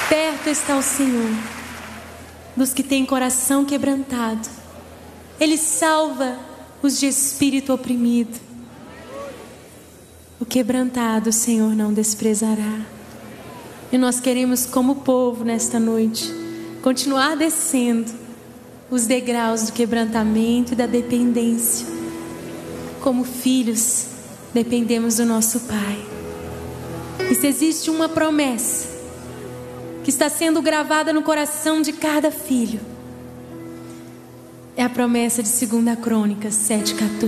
Perto está o Senhor dos que têm coração quebrantado. Ele salva os de espírito oprimido. O quebrantado o Senhor não desprezará. E nós queremos, como povo, nesta noite, continuar descendo os degraus do quebrantamento e da dependência. Como filhos, dependemos do nosso Pai. E se existe uma promessa que está sendo gravada no coração de cada filho, é a promessa de 2 Crônicas 7:14.